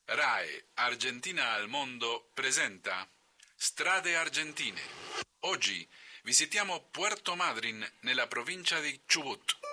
RAE Argentina al mondo presenta Strade Argentine. Oggi visitiamo Puerto Madryn nella provincia di Chubut.